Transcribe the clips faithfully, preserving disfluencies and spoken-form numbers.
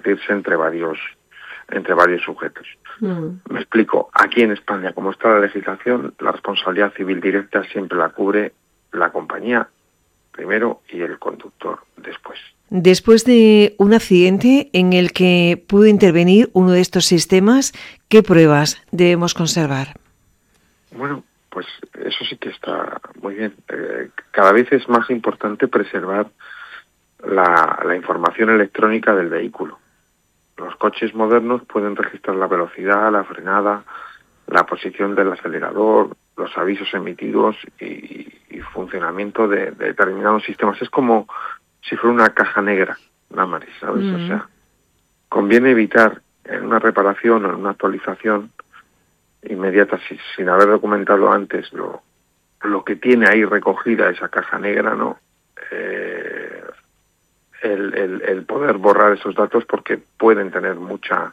repartirse entre varios entre varios sujetos. Mm. Me explico. Aquí en España, como está la legislación, la responsabilidad civil directa siempre la cubre la compañía primero y el conductor después. Después de un accidente en el que pudo intervenir uno de estos sistemas, ¿qué pruebas debemos conservar? Bueno, pues eso sí que está muy bien. Eh, cada vez es más importante preservar la, la información electrónica del vehículo. Los coches modernos pueden registrar la velocidad, la frenada, la posición del acelerador, los avisos emitidos y, y funcionamiento de, de determinados sistemas. Es como si fuera una caja negra, Damaris, ¿sabes? Mm. O sea, conviene evitar en una reparación o en una actualización inmediata, sin, sin haber documentado antes lo, lo que tiene ahí recogida esa caja negra, ¿no? Eh, el, el, el poder borrar esos datos, porque pueden tener mucha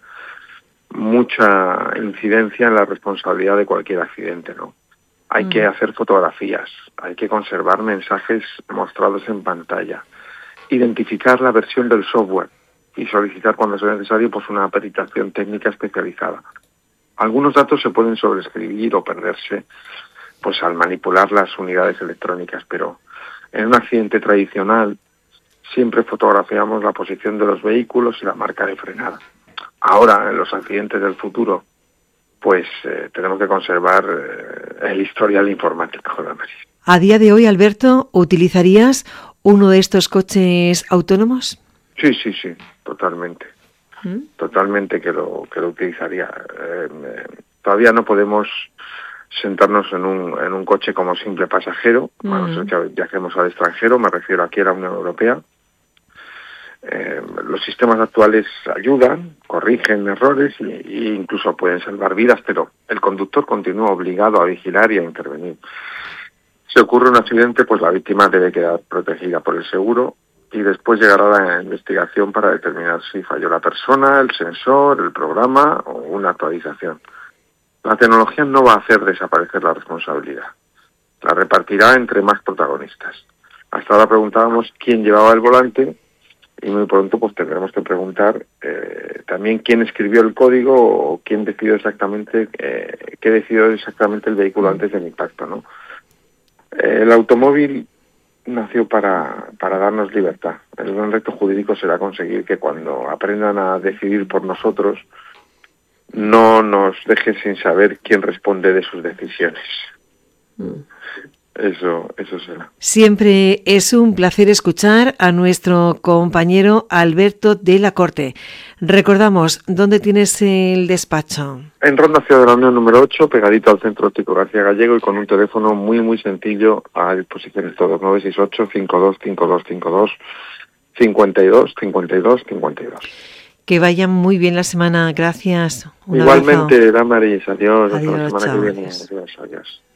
mucha incidencia en la responsabilidad de cualquier accidente, ¿no? Hay mm. que hacer fotografías, hay que conservar mensajes mostrados en pantalla, identificar la versión del software y solicitar cuando sea necesario pues una peritación técnica especializada. Algunos datos se pueden sobreescribir o perderse pues al manipular las unidades electrónicas, pero en un accidente tradicional siempre fotografiamos la posición de los vehículos y la marca de frenada. Ahora, en los accidentes del futuro, pues eh, tenemos que conservar eh, el historial informático de la Maris. A día de hoy, Alberto, ¿utilizarías uno de estos coches autónomos? Sí, sí, sí, totalmente. ¿Mm? Totalmente que lo que lo utilizaría. Eh, eh, todavía no podemos sentarnos en un en un coche como simple pasajero, mm. a no ser que viajemos al extranjero, me refiero aquí a la Unión Europea. Eh, los sistemas actuales ayudan, corrigen errores e incluso pueden salvar vidas, pero el conductor continúa obligado a vigilar y a intervenir. Si ocurre un accidente, pues la víctima debe quedar protegida por el seguro y después llegará la investigación para determinar si falló la persona, el sensor, el programa o una actualización. La tecnología no va a hacer desaparecer la responsabilidad, la repartirá entre más protagonistas. Hasta ahora preguntábamos quién llevaba el volante, y muy pronto pues tendremos que preguntar eh, también quién escribió el código o quién decidió exactamente, eh, qué decidió exactamente el vehículo antes del impacto, ¿no? Eh, el automóvil nació para, para darnos libertad. El gran reto jurídico será conseguir que cuando aprendan a decidir por nosotros, no nos dejen sin saber quién responde de sus decisiones. Mm. Eso, eso será. Siempre es un placer escuchar a nuestro compañero Alberto de la Corte. Recordamos, ¿dónde tienes el despacho? En Ronda Ciudad de la Unión número ocho, pegadito al Centro Óptico García Gallego y con un teléfono muy, muy sencillo a disposición de todos, nueve seis ocho, cinco dos cinco dos cinco dos, cincuenta y dos, cincuenta y dos, cincuenta y dos. Que vaya muy bien la semana, gracias. Un Igualmente, Damaris, adiós, adiós, hasta la semana chao, que viene. adiós. Adiós, adiós.